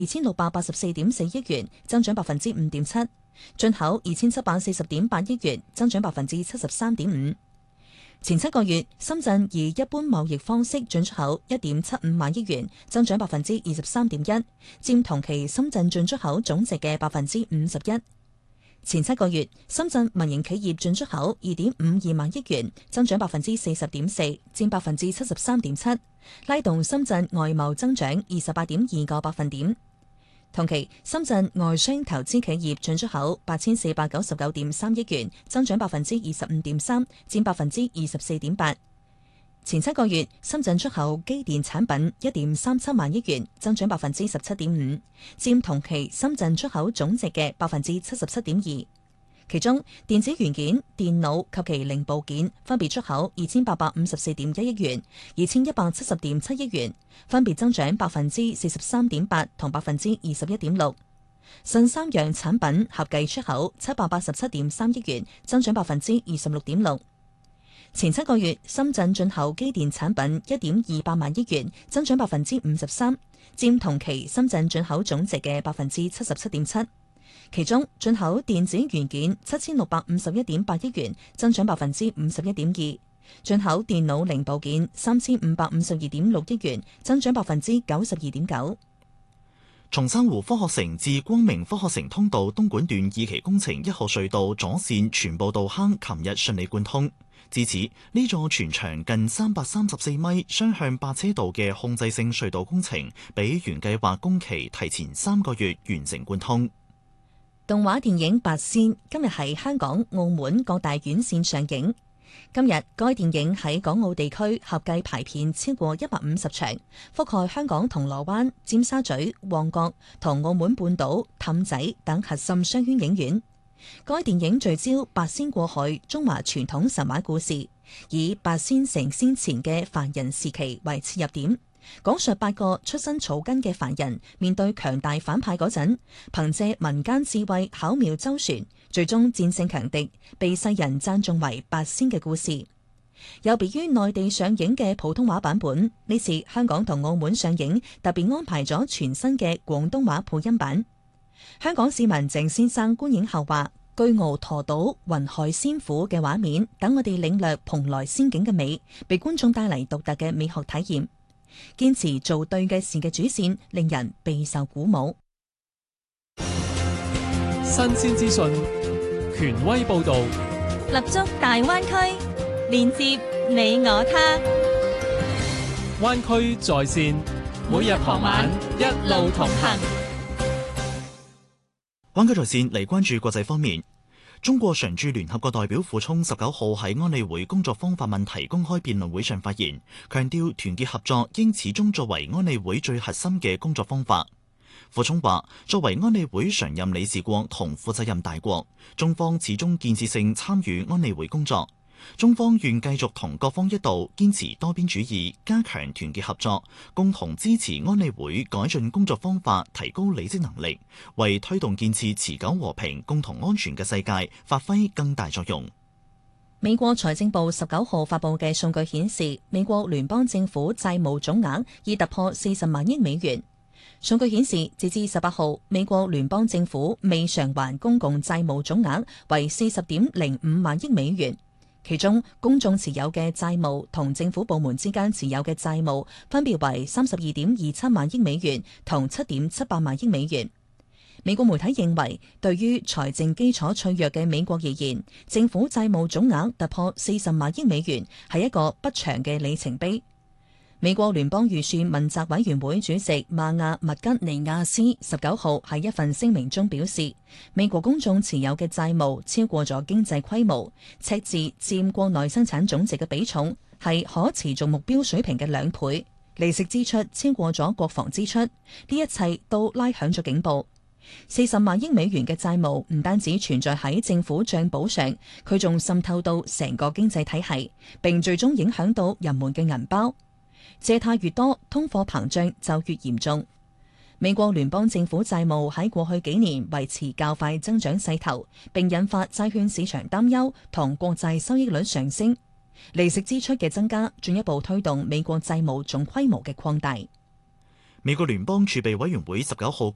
2684.4億元，增長5.7%；進口2740.8億元，增長73.5%。前7個月，深圳以一般貿易方式進出口1.75萬億元，增長23.1%，佔同期深圳進出口總值嘅51%。前7個月，深圳民營企業進出口2.52萬億元，增長40.4%，佔73.7%，拉動深圳外貿增長28.2個百分點。同期，深圳外商投資企業進出口8499.3億元，增長25.3%，佔24.8%。前7個月，深圳出口機電產品1.37萬億元，增長17.5%，佔同期深圳出口總值嘅77.2%。其中，電子元件、電腦及其零部件分別出口2854.1億元、2170.7億元，分別增長43.8%同21.6%。新三樣產品合計出口787.3億元，增長26.6%。前7個月，深圳進口機電產品1.28萬億元，增長53%，佔同期深圳進口總值嘅77.7%。其中，進口電子元件7651.8億元，增長51.2%；進口電腦零部件3552.6億元，增長92.9%。 松山湖科學城至光明科學城通道東莞段2期工程1號隧道左線全部道坑琴日順利貫通。至此，呢座全長近334米雙向8車道嘅控制性隧道工程，比原計劃工期提前3個月完成貫通。 動畫電影《八仙》今日喺香港、澳門各大院線上映。今日該電影喺港澳地區合計排片超過150場，覆蓋香港銅鑼灣、尖沙咀、旺角同澳門半島、氹仔等核心商圈影院。該電影聚焦八仙過海中華傳統神話故事，以八仙成仙前嘅凡人時期為切入點，講述8個出身草根嘅凡人面對強大反派嗰陣，憑借民間智慧巧妙周旋，最終戰勝強敵，被世人讚頌為八仙嘅故事。有別於內地上映嘅普通話版本，呢次香港同澳門上映特別安排咗全新嘅廣東話配音版。香港市民鄭先生觀影後話：巨鰲駝島、雲海仙府嘅畫面，等我哋領略蓬萊仙境嘅美，俾觀眾帶嚟獨特嘅美學體驗。堅持做對嘅事嘅主線，令人備受鼓舞。 新鮮資訊，權威報導， 立足大灣區，連接你我他。 灣區在線，每日傍晚一路同行。 灣區在線嚟關注國際方面。中國常駐聯合國代表傅聰19號喺安理會工作方法問題公開辯論會上發言，強調團結合作應始終作為安理會最核心嘅工作方法。傅聰話：作為安理會常任理事國同負責任大國，中方始終建設性參與安理會工作。中方願繼續同各方一道堅持多邊主義，加強團結合作，共同支持安理會改進工作方法，提高履職能力，為推動建設持久和平、共同安全嘅世界發揮更大作用。 美國財政部19號發佈嘅數據顯示，美國聯邦政府債務總額已突破40萬億美元。數據顯示，截至18號，美國聯邦政府未償還公共債務總額為40.05萬億美元。其中，公眾持有嘅債務同政府部門之間持有嘅債務分別為32.27萬億美元同7.78萬億美元。美國媒體認為，對於財政基礎脆弱嘅美國而言，政府債務總額突破40萬億美元係一個不祥嘅里程碑。美國聯邦預算問責委員會主席瑪亞麥吉尼亞斯19號喺一份聲明中表示，美國公眾持有嘅債務超過咗經濟規模，赤字佔國內生產總值嘅比重係可持續目標水平嘅2倍，利息支出超過咗國防支出，呢一切都拉響咗警報。40萬億美元嘅債務唔單止存在喺政府賬簿上，佢仲滲透到成個經濟體系，並最終影響到人們嘅銀包。借貸越多，通貨膨脹就越嚴重。美國聯邦政府債務喺過去幾年維持較快增長勢頭，並引發債券市場擔憂同國債收益率上升。利息支出嘅增加進一步推動美國債務總規模嘅擴大。 美國聯邦儲備委員會19號